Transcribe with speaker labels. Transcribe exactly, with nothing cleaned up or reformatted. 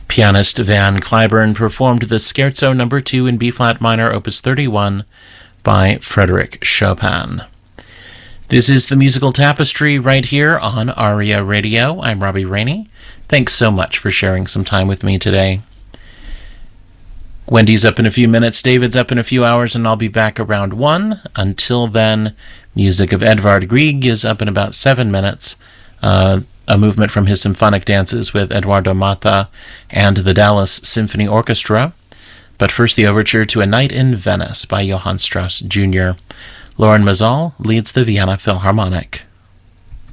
Speaker 1: Pianist Van Cliburn performed the Scherzo number two in B-flat minor, opus thirty-one, by Frédéric Chopin. This is the Musical Tapestry right here on ARIA Radio. I'm Robbie Rainey. Thanks so much for sharing some time with me today. Wendy's up in a few minutes, David's up in a few hours, and I'll be back around one. Until then, music of Edvard Grieg is up in about seven minutes. Uh, a movement from his symphonic dances with Eduardo Mata and the Dallas Symphony Orchestra. But first, the overture to A Night in Venice by Johann Strauss Junior Lauren Mazal leads the Vienna Philharmonic.